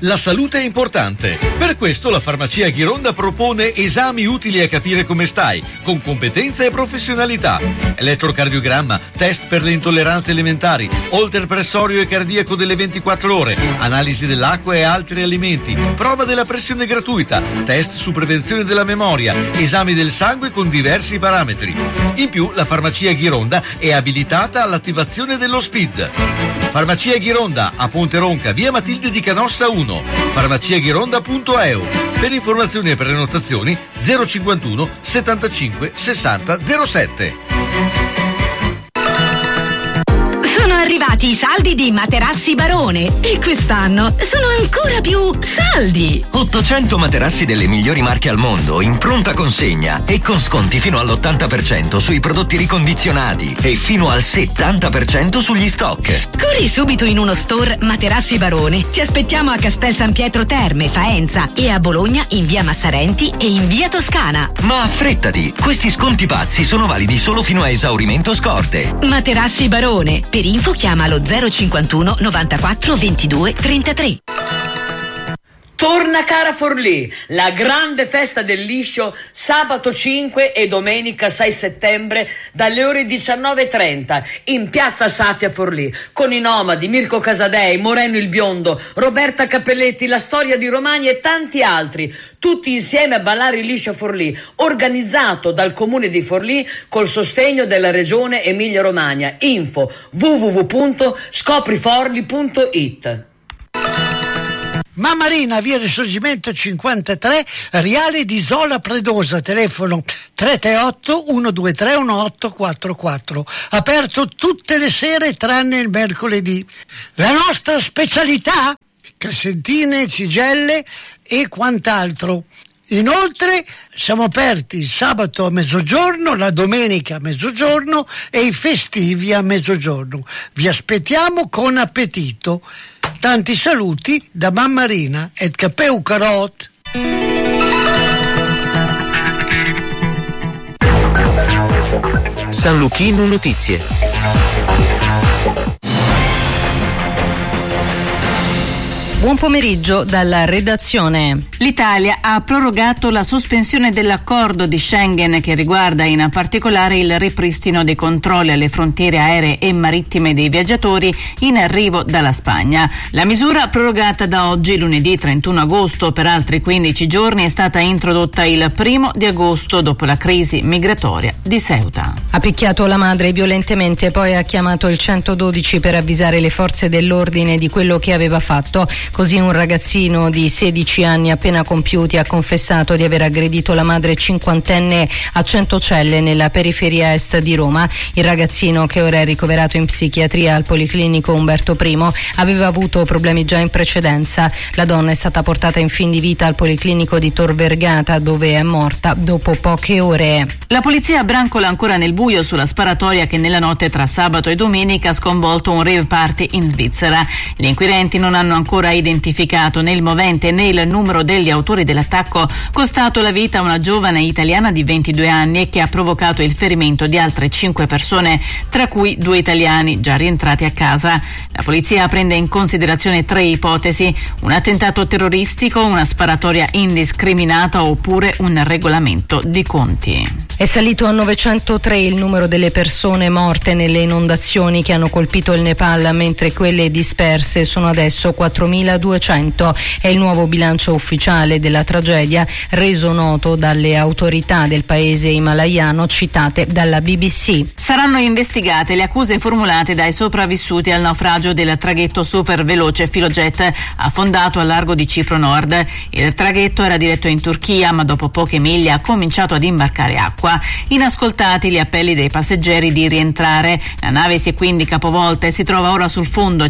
La salute è importante. Per questo la farmacia Ghironda propone esami utili a capire come stai, con competenza e professionalità. Elettrocardiogramma, test per le intolleranze alimentari, holter pressorio e cardiaco delle 24 ore, analisi dell'acqua e altri alimenti, prova della pressione gratuita, test su prevenzione della memoria, esami del sangue con diversi parametri. In più, la farmacia Ghironda è abilitata all'attivazione dello SPID. Farmacia Ghironda a Ponte Ronca, via Matilde di Canossa 1, farmaciaghironda.eu. Per informazioni e prenotazioni 051 75 60 07. Sono arrivati i saldi di Materassi Barone e quest'anno sono ancora più saldi. 800 materassi delle migliori marche al mondo in pronta consegna e con sconti fino all'80% sui prodotti ricondizionati e fino al 70% sugli stock. Corri subito in uno store Materassi Barone. Ti aspettiamo a Castel San Pietro Terme, Faenza e a Bologna in via Massarenti e in via Toscana. Ma affrettati, questi sconti pazzi sono validi solo fino a esaurimento scorte. Materassi Barone. Per info chiama allo 051 94 22 33. Torna Cara Forlì, la grande festa del liscio sabato 5 e domenica 6 settembre dalle ore 19:30 in piazza Safia Forlì con i nomadi Mirko Casadei, Moreno il Biondo, Roberta Cappelletti, la storia di Romagna e tanti altri, tutti insieme a ballare il liscio a Forlì, organizzato dal comune di Forlì col sostegno della regione Emilia Romagna. Info www.scopriforli.it. Mammarina, via Risorgimento 53, Riale di Isola Predosa, telefono 338 123 1844, aperto tutte le sere tranne il mercoledì. La nostra specialità? Crescentine, cigelle e quant'altro. Inoltre siamo aperti il sabato a mezzogiorno, la domenica a mezzogiorno e i festivi a mezzogiorno. Vi aspettiamo con appetito. Tanti saluti da Mammarina et Capeu Carot. San Luchino Notizie. Buon pomeriggio dalla redazione. L'Italia ha prorogato la sospensione dell'accordo di Schengen che riguarda in particolare il ripristino dei controlli alle frontiere aeree e marittime dei viaggiatori in arrivo dalla Spagna. La misura, prorogata da oggi, lunedì 31 agosto, per altri 15 giorni, è stata introdotta il 1 di agosto dopo la crisi migratoria di Ceuta. Ha picchiato la madre violentemente, poi ha chiamato il 112 per avvisare le forze dell'ordine di quello che aveva fatto. Così un ragazzino di 16 anni appena compiuti ha confessato di aver aggredito la madre cinquantenne a Centocelle nella periferia est di Roma. Il ragazzino, che ora è ricoverato in psichiatria al Policlinico Umberto I, aveva avuto problemi già in precedenza. La donna è stata portata in fin di vita al Policlinico di Tor Vergata, dove è morta dopo poche ore. La polizia brancola ancora nel buio sulla sparatoria che nella notte tra sabato e domenica ha sconvolto un rave party in Svizzera. Gli inquirenti non hanno ancora identificato né il movente né il numero degli autori dell'attacco, costato la vita a una giovane italiana di 22 anni e che ha provocato il ferimento di altre 5 persone, tra cui 2 italiani già rientrati a casa. La polizia prende in considerazione 3 ipotesi: un attentato terroristico, una sparatoria indiscriminata oppure un regolamento di conti. È salito a 903 il numero delle persone morte nelle inondazioni che hanno colpito il Nepal, mentre quelle disperse sono adesso 4.200. È il nuovo bilancio ufficiale della tragedia, reso noto dalle autorità del paese himalayano citate dalla BBC. Saranno investigate le accuse formulate dai sopravvissuti al naufragio del traghetto super veloce Filojet affondato al largo di Cipro Nord. Il traghetto era diretto in Turchia, ma dopo poche miglia ha cominciato ad imbarcare acqua. Inascoltati gli appelli dei passeggeri di rientrare. La nave si è quindi capovolta e si trova ora sul fondo a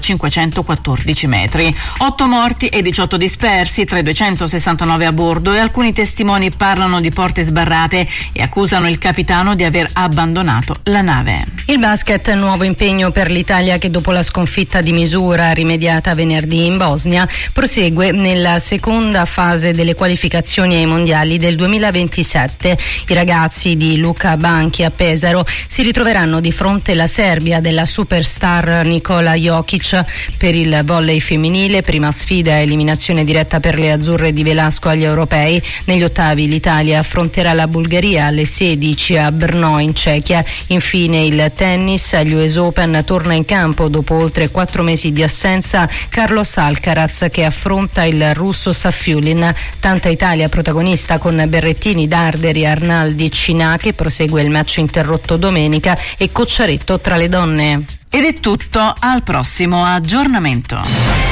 514 metri. 8 morti e 18 dispersi, tra i 269 a bordo, e alcuni testimoni parlano di porte sbarrate e accusano il capitano di aver abbandonato la nave. Il basket, nuovo impegno per l'Italia che dopo la sconfitta di misura rimediata venerdì in Bosnia prosegue nella seconda fase delle qualificazioni ai mondiali del 2027. I ragazzi di Luca Banchi a Pesaro si ritroveranno di fronte alla Serbia della superstar Nikola Jokic. Per il volley femminile prima sfida eliminazione diretta per le azzurre di Velasco agli europei. Negli ottavi l'Italia affronterà la Bulgaria alle 16 a Brno in Cechia. Infine il tennis agli US Open torna in campo dopo oltre 4 mesi di assenza Carlos Alcaraz, che affronta il russo Safiulin. Tanta Italia protagonista con Berrettini, Darderi, Arnaldi, Cinache. Prosegue il match interrotto domenica e Cocciaretto tra le donne. Ed è tutto, al prossimo aggiornamento.